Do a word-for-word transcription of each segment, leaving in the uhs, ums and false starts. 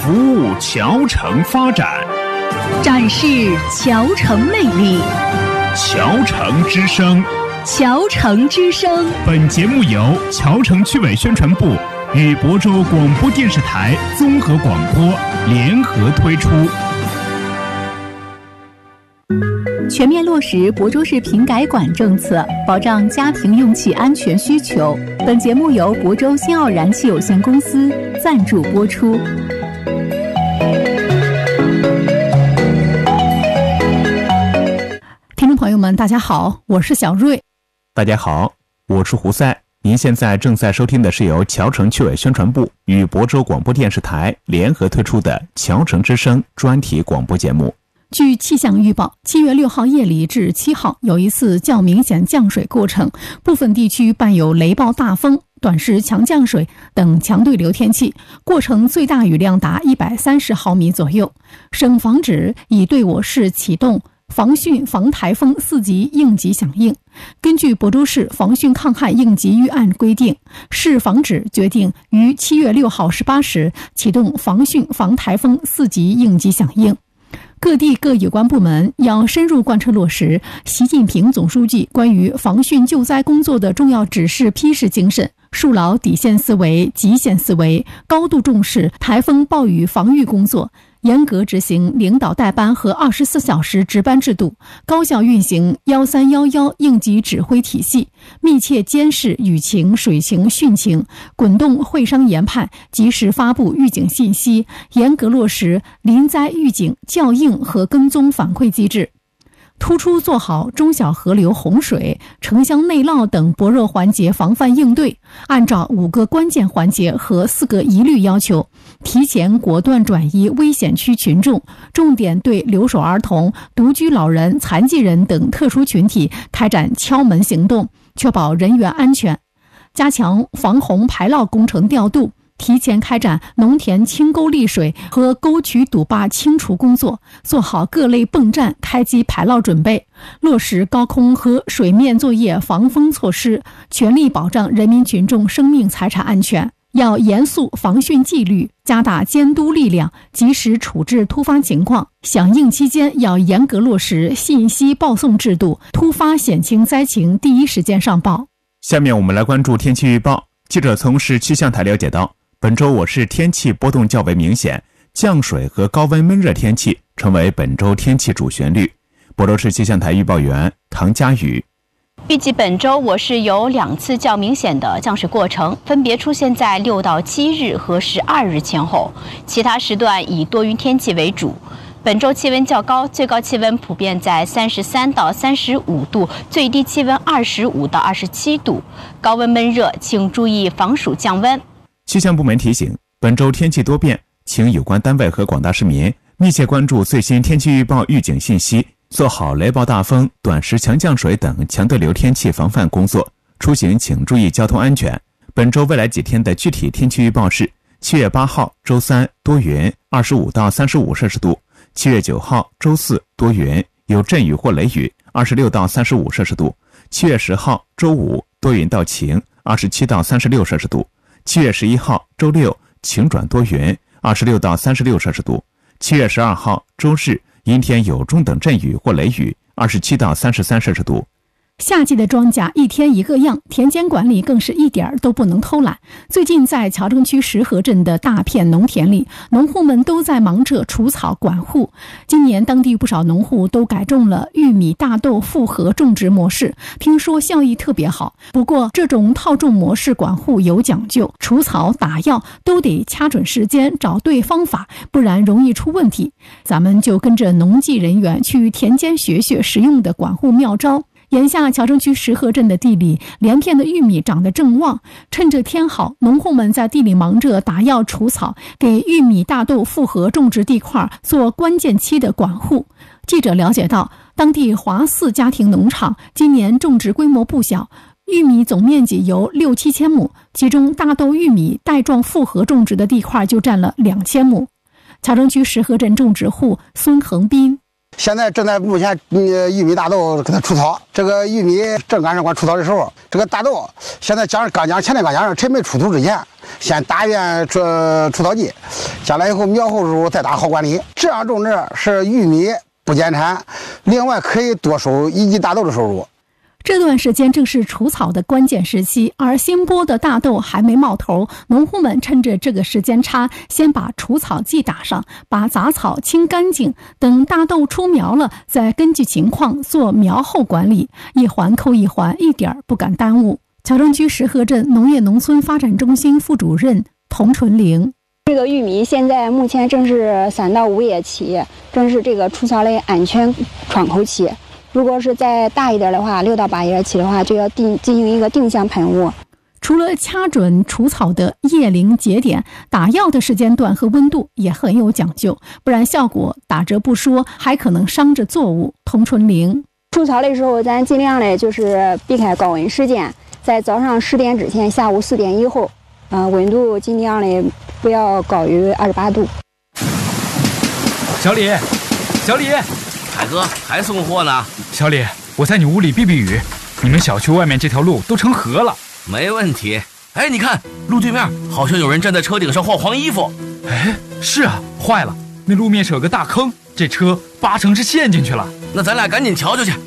服务侨城发展， 展示侨城魅力。 侨城之声， 侨城之声。 本节目由侨城区委宣传部与亳州广播电视台综合广播联合推出。 全面落实亳州市品改管政策，保障家庭用气安全需求。本节目由亳州新奥燃气有限公司赞助播出。听众朋友们，大家好，我是小瑞。 大家好，我是胡塞。您现在正在收听的是由侨城区委宣传部与亳州广播电视台联合推出的侨城之声专题广播节目。 据气象预报，七月六号夜里至七号有一次较明显降水过程，部分地区伴有雷暴大风、短时强降水等强对流天气，过程最大雨量达一百三十毫米左右。省防指已对我市启动防汛防台风四级应急响应。根据亳州市防汛抗旱应急预案规定，市防指决定于七月六号十八时启动防汛防台风四级应急响应。各地各有关部门要深入贯彻落实习近平总书记关于防汛救灾工作的重要指示批示精神，树牢底线思维、极限思维，高度重视台风暴雨防御工作，严格执行领导带班和二十四小时值班制度，高效运行一三一一应急指挥体系，密切监视雨情、水情、汛情，滚动会商研判，及时发布预警信息，严格落实临灾预警、校应和跟踪反馈机制。突出做好中小河流洪水、城乡内涝等薄弱环节防范应对，按照五个关键环节和四个一律要求，提前果断转移危险区群众，重点对留守儿童、独居老人、残疾人等特殊群体开展敲门行动，确保人员安全，加强防洪排涝工程调度，提前开展农田清沟沥水和沟渠堵坝清除工作，做好各类泵站开机排涝准备，落实高空和水面作业防风措施，全力保障人民群众生命财产安全。要严肃防汛纪律，加大监督力量，及时处置突发情况。响应期间要严格落实信息报送制度，突发险情灾情第一时间上报。 下面我们来关注天气预报。记者从市气象台了解到，本周我市天气波动较为明显，降水和高温闷热天气成为本周天气主旋律。亳州市气象台预报员唐佳宇。 预计本周我市有两次较明显的降水过程，分别出现在六到七日和十二日前后，其他时段以多云天气为主。本周气温较高，最高气温普遍在三十三到三十五度，最低气温二十五到二十七度，高温闷热，请注意防暑降温。 气象部门提醒，本周天气多变，请有关单位和广大市民密切关注最新天气预报预警信息，做好雷暴大风、短时强降水等强对流天气防范工作。出行请注意交通安全。本周未来几天的具体天气预报是：七月八号周三多云，二十五到三十五摄氏度；七月九号周四多云，有阵雨或雷雨，二十六到三十五摄氏度；七月十号周五多云到晴，二十七到三十六摄氏度；七月十一号周六晴转多云，二十六到三十六摄氏度；七月十二号周日阴天有中等阵雨或雷雨，二十七到三十三摄氏度。 夏季的庄稼一天一个样，田间管理更是一点儿都不能偷懒。最近在侨城区石河镇的大片农田里，农户们都在忙着除草管护。今年当地不少农户都改种了玉米、大豆复合种植模式，听说效益特别好。不过这种套种模式管护有讲究，除草打药都得掐准时间，找对方法，不然容易出问题。咱们就跟着农技人员去田间学学实用的管护妙招。眼下侨城区石河镇的地里连片的玉米长得正旺，趁着天好，农户们在地里忙着打药除草，给玉米、大豆复合种植地块做关键期的管护。记者了解到，当地华四家庭农场今年种植规模不小，玉米总面积有六七千亩，其中大豆、玉米带状复合种植的地块就占了两千亩。侨城区石河镇种植户孙恒斌。 现在正在目前呃玉米大豆给它除草，这个玉米正赶上快除草的时候，这个大豆现在讲刚讲前天刚讲趁没出土之前，先打一遍除除草剂，将来以后苗后时候再打好管理。这样种植是玉米不减产，另外可以多收一级大豆的收入。 这段时间正是除草的关键时期，而新播的大豆还没冒头，农户们趁着这个时间差，先把除草剂打上，把杂草清干净，等大豆出苗了，再根据情况做苗后管理，一环扣一环，一点不敢耽误。乔城区石河镇农业农村发展中心副主任童纯玲， 这个玉米现在目前正是三到五月期，正是这个除草的安全窗口期。如果是再大一点的话，六到八月期的话，就要定进行一个定向喷雾。 除了掐准除草的叶龄节点，打药的时间段和温度也很有讲究，不然效果打折不说，还可能伤着作物。童纯玲， 除草的时候，咱尽量的就是避开高温时间，在早上十点之前，下午四点以后，呃，温度尽量的不要高于二十八度。 小李，小李。 海哥还送货呢。 小李，我在你屋里避避雨，你们小区外面这条路都成河了。 没问题。哎，你看路对面好像有人站在车顶上换黄衣服。 哎，是啊，坏了，那路面上有个大坑，这车八成是陷进去了。 那咱俩赶紧瞧瞧去。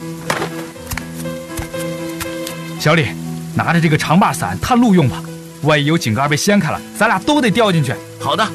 小李，拿着这个长把伞探路用吧，万一有井盖被掀开了，咱俩都得掉进去。 好的。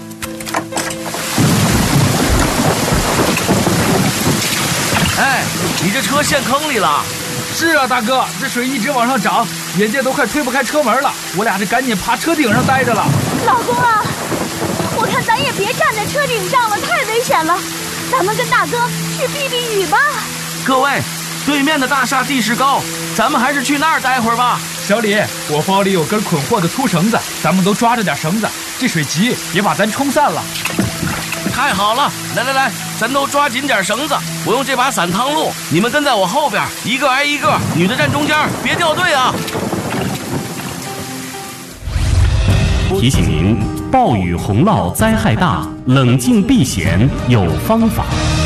哎，你这车陷坑里了。 是啊，大哥，这水一直往上涨，眼见都快推不开车门了，我俩这赶紧爬车顶上待着了。 老公啊，我看咱也别站在车顶上了，太危险了，咱们跟大哥去避避雨吧。 各位，对面的大厦地势高，咱们还是去那儿待会儿吧。 小李，我包里有根捆货的粗绳子，咱们都抓着点绳子，这水急别把咱冲散了。 太好了，来来来，咱都抓紧点绳子，我用这把伞趟路，你们跟在我后边，一个挨一个，女的站中间，别掉队啊。 提醒您，暴雨洪涝灾害大，冷静避险有方法。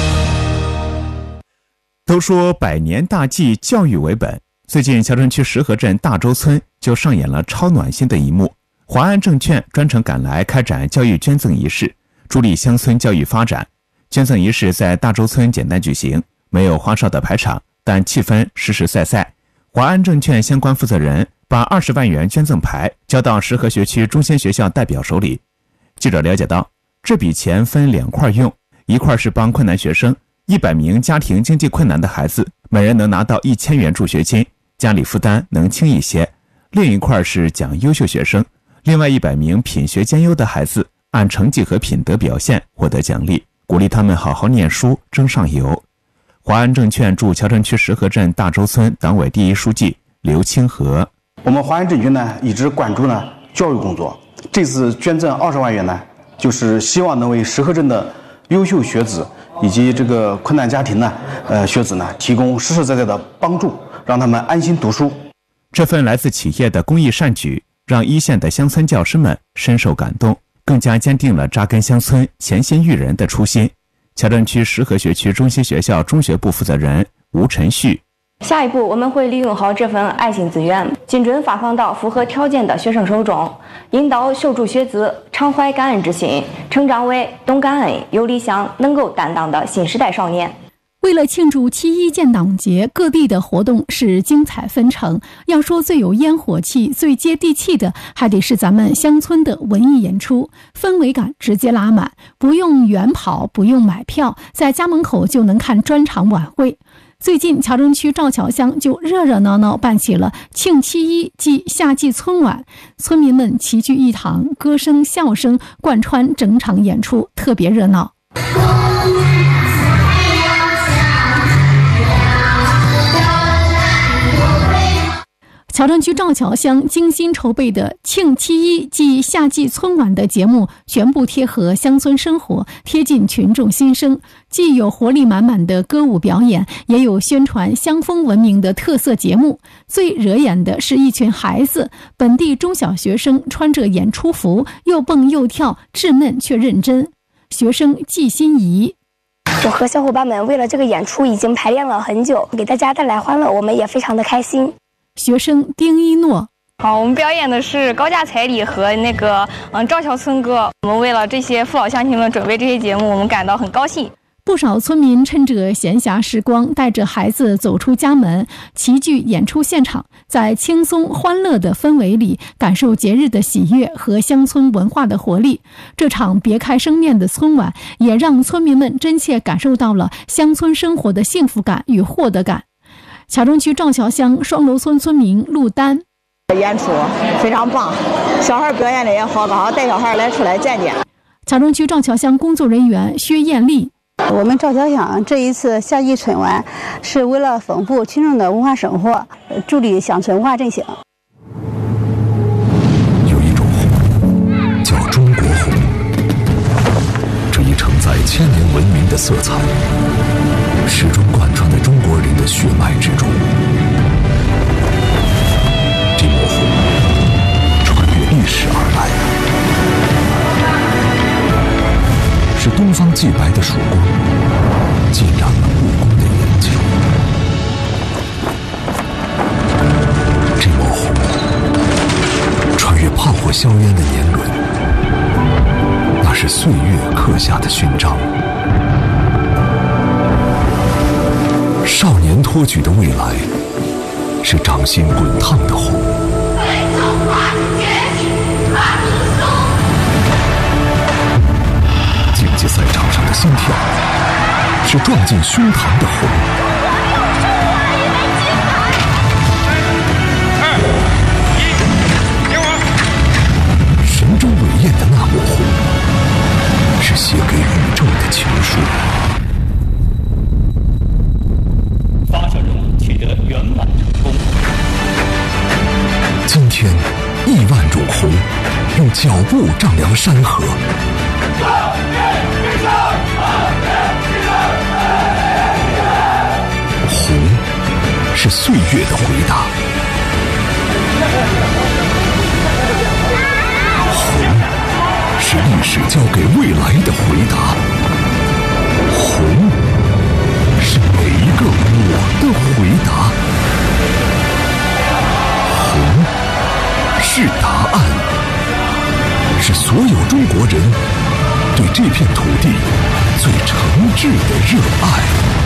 都说百年大计教育为本，最近乔城区石河镇大洲村就上演了超暖心的一幕。华安证券专程赶来开展教育捐赠仪式，助力乡村教育发展。捐赠仪式在大洲村简单举行，没有花哨的排场，但气氛实实在在。华安证券相关负责人把二十万元捐赠牌交到石河学区中心学校代表手里。记者了解到，这笔钱分两块用，一块是帮困难学生，一百名家庭经济困难的孩子，每人能拿到一千元助学金，家里负担能轻一些；另一块是奖优秀学生，另外一百名品学兼优的孩子按成绩和品德表现获得奖励，鼓励他们好好念书，争上游。华安证券驻乔城区石河镇大洲村党委第一书记刘清河： 我们华安证券呢一直关注呢教育工作，这次捐赠二十万元呢，就是希望能为石河镇的优秀学子以及这个困难家庭呢，呃学子呢提供实实在在的帮助，让他们安心读书。 这份来自企业的公益善举，让一线的乡村教师们深受感动，更加坚定了扎根乡村、潜心育人的初心。乔镇区石河学区中心学校中学部负责人吴晨旭： 下一步，我们会利用好这份爱心资源，精准发放到符合条件的学生手中，引导秀助学子常怀感恩之心，成长为懂感恩、有理想、能够担当的新时代少年。 为了庆祝七一建党节，各地的活动是精彩纷呈。要说最有烟火气、最接地气的，还得是咱们乡村的文艺演出，氛围感直接拉满，不用远跑，不用买票，在家门口就能看专场晚会。最近，乔城区赵桥乡就热热闹闹办起了庆七一暨夏季春晚，村民们齐聚一堂，歌声笑声贯穿整场演出，特别热闹。乔城区赵桥乡精心筹备的庆七一暨夏季春晚的节目，全部贴合乡村生活，贴近群众心声，既有活力满满的歌舞表演，也有宣传乡风文明的特色节目。最惹眼的是一群孩子，本地中小学生穿着演出服，又蹦又跳，稚嫩却认真。学生季心怡： 我和小伙伴们为了这个演出已经排练了很久，给大家带来欢乐，我们也非常的开心。 学生丁一诺。 好，我们表演的是高价彩礼和那个嗯赵桥村歌。我们为了这些父老乡亲们准备这些节目，我们感到很高兴。 不少村民趁着闲暇时光，带着孩子走出家门，齐聚演出现场，在轻松欢乐的氛围里，感受节日的喜悦和乡村文化的活力。这场别开生面的村晚，也让村民们真切感受到了乡村生活的幸福感与获得感。桥中区赵桥乡双楼村村民陆丹。 演出非常棒，小孩表演的也好，刚好带小孩来出来见见。 桥中区赵桥乡工作人员薛艳丽。 我们赵桥乡这一次夏季春晚是为了丰富群众的文化生活，助力乡村文化振兴。 有一种红叫中国红，这一承载千年文明的色彩，始终贯穿在中国人的血脉之中。这抹红穿越历史而来，是东方既白的曙光，浸染了故宫的眼睛。这抹红穿越炮火硝烟的年轮，那是岁月刻下的勋章。少年托举的未来，是掌心滚烫的红。竞技赛场上的心跳，是撞进胸膛的红。神州伟业的那抹红，是写给宇宙的情书。 发射任务取得圆满成功。 今天，亿万种红用脚步丈量山河。红是岁月的回答，红是历史交给未来的回答，红是每一个我的回答，红是答案，是所有中国人对这片土地最诚挚的热爱。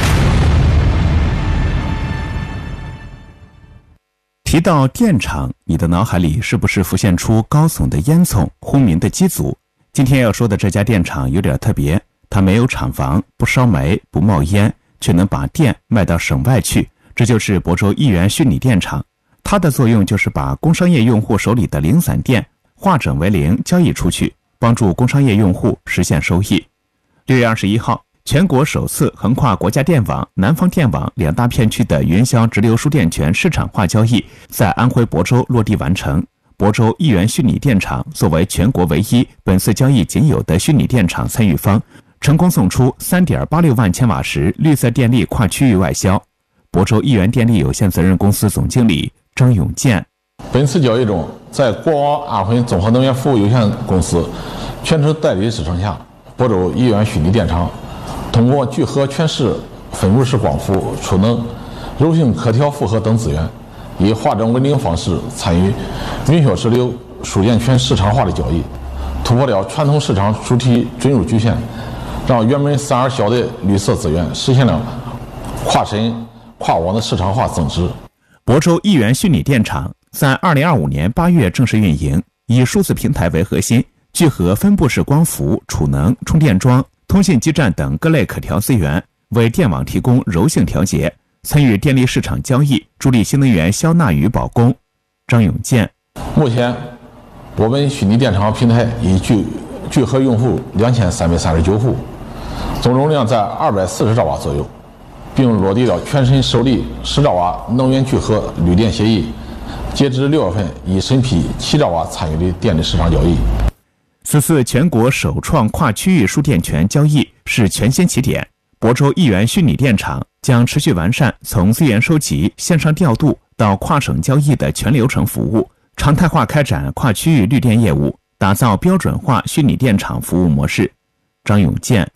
提到电厂，你的脑海里是不是浮现出高耸的烟囱、轰鸣的机组？今天要说的这家电厂有点特别，它没有厂房，不烧煤，不冒烟，却能把电卖到省外去。这就是亳州一元虚拟电厂，它的作用就是把工商业用户手里的零散电化整为零交易出去，帮助工商业用户实现收益。六月二十一号，全国首次横跨国家电网、南方电网两大片区的云霄直流输电权市场化交易在安徽亳州落地完成。亳州一元虚拟电厂作为全国唯一、本次交易仅有的虚拟电厂参与方，成功送出 三点八六万千瓦时绿色电力跨区域外销。亳州一元电力有限责任公司总经理张永健： 本次交易中，在国网安徽综合能源服务有限公司全程代理支撑下，亳州一元虚拟电厂通过聚合全市分布式光伏、储能、柔性可调负荷等资源，以化整为零方式参与云霄直流输电权市场化的交易，突破了传统市场主体准入局限，让原本三而小的绿色资源实现了跨深跨网的市场化增值。 亳州一元虚拟电厂在二零二五年八月正式运营，以数字平台为核心，聚合分布式光伏、储能、充电桩、通信基站等各类可调资源，为电网提供柔性调节，参与电力市场交易，助力新能源消纳与保供。张永健： 目前，我们虚拟电厂平台已聚聚合用户两千三百三十九户，总容量在二百四十兆瓦左右，并落地了全省首例十兆瓦能源聚合绿电协议。截至六月份，已审批七兆瓦参与的电力市场交易。 此次全国首创跨区域输电权交易是全新起点。亳州一元虚拟电厂将持续完善从资源收集、线上调度到跨省交易的全流程服务，常态化开展跨区域绿电业务，打造标准化虚拟电厂服务模式。张永健：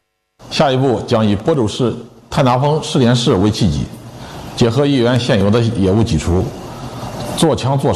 下一步将以亳州市碳达峰试点室为契机，结合医院现有的业务基础，做强做